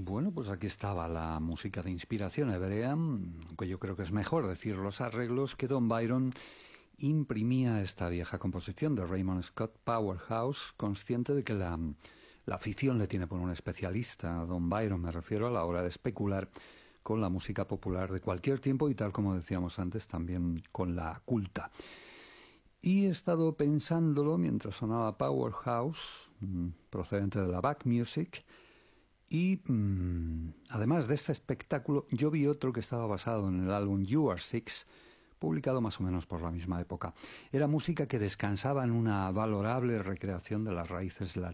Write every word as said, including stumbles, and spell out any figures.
Bueno, pues aquí estaba la música de inspiración hebrea, aunque yo creo que es mejor decir los arreglos que Don Byron imprimía a esta vieja composición de Raymond Scott Powerhouse, consciente de que la, la afición le tiene por un especialista, a Don Byron me refiero, a la hora de especular con la música popular de cualquier tiempo y tal como decíamos antes, también con la culta. Y he estado pensándolo mientras sonaba Powerhouse, procedente de la Back Music, y mmm, además de este espectáculo, yo vi otro que estaba basado en el álbum You Are Six, publicado más o menos por la misma época. Era música que descansaba en una valorable recreación de las raíces